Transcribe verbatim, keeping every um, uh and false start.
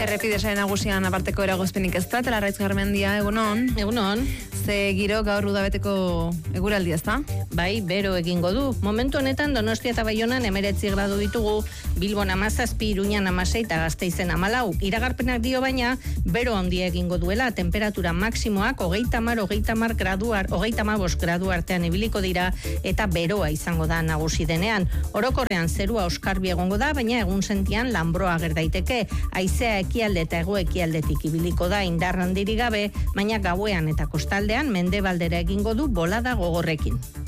Errepidesaren nagusian aparteko eragozpenik ez da, Telarraitz Garmendia, egunon. Egunon. Ze giro gaur udabeteko eguraldi ez da? Bai, bero egingo du. Momentu honetan Donostia eta Baionan emeretzi gradu ditugu, Bilbon amazazpi, Iruñan amasei eta Gasteizen amalau. Iragarpenak dio baina, bero handia egingo duela, temperatura maksimoak hogeita hamar, hogeita hamar graduar, hogeita hamabost gradu artean ibiliko dira eta beroa izango da nagusi denean. Orokorrean zerua oskarbi egongo da, baina egun sentian lanbroa ager daiteke. Haizea ekialde eta hego ekialdetik ibiliko da indar handirik gabe, baina gauean eta kostaldean mendebaldera egingo du bolada gogorrekin.